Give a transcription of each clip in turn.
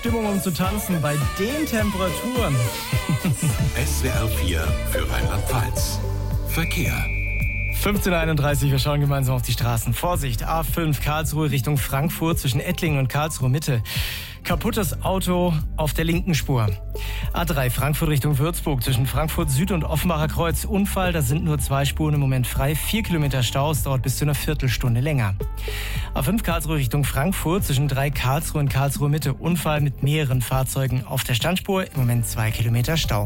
Stimmung, um zu tanzen bei den Temperaturen. SWR 4 für Rheinland-Pfalz. Verkehr. 15:31 Uhr, wir schauen gemeinsam auf die Straßen. Vorsicht, A5 Karlsruhe Richtung Frankfurt zwischen Ettlingen und Karlsruhe Mitte. Kaputtes Auto auf der linken Spur. A3 Frankfurt Richtung Würzburg zwischen Frankfurt Süd und Offenbacher Kreuz. Unfall, da sind nur 2 Spuren im Moment frei. 4 Kilometer Stau, es dauert bis zu einer Viertelstunde länger. A5 Karlsruhe Richtung Frankfurt zwischen 3 Karlsruhe und Karlsruhe Mitte. Unfall mit mehreren Fahrzeugen auf der Standspur. Im Moment 2 Kilometer Stau.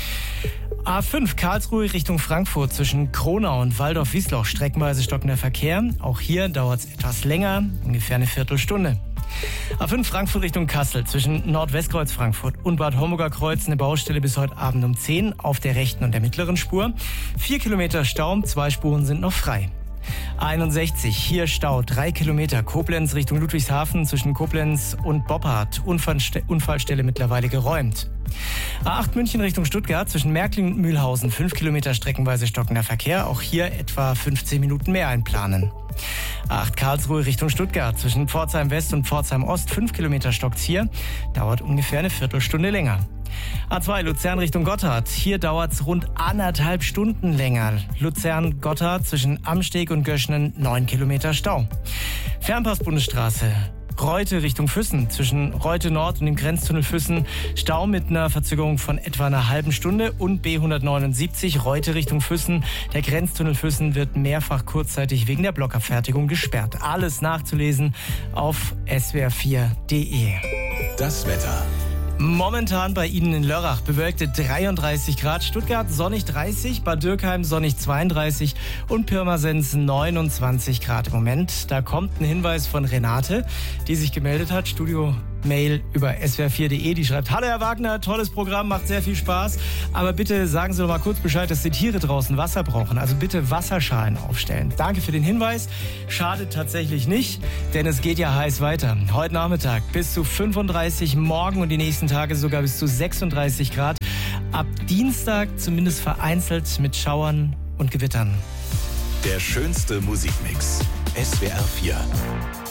A5 Karlsruhe Richtung Frankfurt zwischen Kronau und Waldorf-Wiesloch. Streckenweise stockender Verkehr. Auch hier dauert es etwas länger, ungefähr eine Viertelstunde. A5 Frankfurt Richtung Kassel zwischen Nordwestkreuz Frankfurt und Bad Homburger Kreuz eine Baustelle bis heute Abend um 10 auf der rechten und der mittleren Spur. 4 Kilometer Stau, 2 Spuren sind noch frei. A61, hier Stau, 3 Kilometer, Koblenz Richtung Ludwigshafen zwischen Koblenz und Boppard. Unfallstelle mittlerweile geräumt. A8 München Richtung Stuttgart zwischen Märklingen und Mühlhausen, 5 Kilometer streckenweise stockender Verkehr. Auch hier etwa 15 Minuten mehr einplanen. A8 Karlsruhe Richtung Stuttgart zwischen Pforzheim West und Pforzheim Ost, 5 Kilometer stockt's hier. Dauert ungefähr eine Viertelstunde länger. A2 Luzern Richtung Gotthard. Hier dauert's rund 1,5 Stunden länger. Luzern-Gotthard zwischen Amsteg und Göschenen 9 Kilometer Stau. Fernpass-Bundesstraße Reute Richtung Füssen zwischen Reute Nord und dem Grenztunnel Füssen. Stau mit einer Verzögerung von etwa einer halben Stunde. Und B179 Reute Richtung Füssen. Der Grenztunnel Füssen wird mehrfach kurzzeitig wegen der Blockabfertigung gesperrt. Alles nachzulesen auf swr4.de. Das Wetter. Momentan bei Ihnen in Lörrach bewölkte 33 Grad, Stuttgart sonnig 30, Bad Dürkheim sonnig 32 und Pirmasens 29 Grad im Moment. Da kommt ein Hinweis von Renate, die sich gemeldet hat, Studio-Mail über swr4.de, die schreibt: Hallo Herr Wagner, tolles Programm, macht sehr viel Spaß, aber bitte sagen Sie doch mal kurz Bescheid, dass die Tiere draußen Wasser brauchen, also bitte Wasserschalen aufstellen. Danke für den Hinweis, schadet tatsächlich nicht, denn es geht ja heiß weiter. Heute Nachmittag bis zu 35, morgen und die nächsten Tage sogar bis zu 36 Grad. Ab Dienstag zumindest vereinzelt mit Schauern und Gewittern. Der schönste Musikmix. SWR 4.